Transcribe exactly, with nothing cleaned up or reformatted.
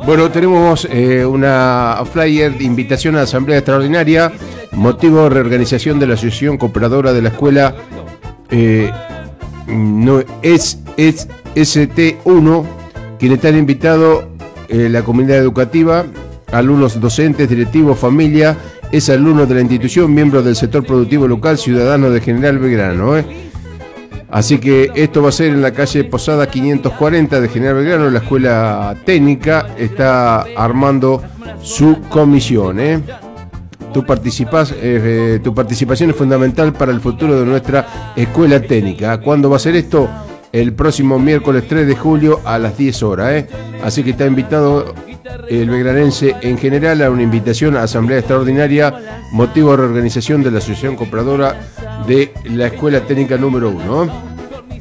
Bueno, tenemos eh, una flyer de invitación a la Asamblea Extraordinaria, motivo de reorganización de la Asociación Cooperadora de la Escuela eh, no, es, es S T uno, quien están invitados eh, la comunidad educativa, alumnos, docentes, directivos, familia, es alumno de la institución, miembros del sector productivo local, ciudadanos de General Belgrano. ¿eh? Así que esto va a ser en la calle Posada quinientos cuarenta de General Belgrano. La escuela técnica está armando su comisión. ¿eh? Tu, participas, eh, tu participación es fundamental para el futuro de nuestra escuela técnica. ¿Cuándo va a ser esto? El próximo miércoles tres de julio a las diez horas. ¿eh? Así que está invitado el belgranense en general a una invitación a Asamblea Extraordinaria, motivo de reorganización de la Asociación Compradora de la Escuela Técnica número uno.